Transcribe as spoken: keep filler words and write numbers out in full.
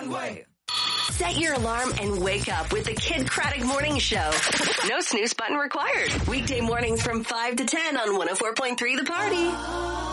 one way. Set your alarm and wake up with the Kid Craddock Morning Show. No snooze button required. Weekday mornings from five to ten on one oh four point three The Party.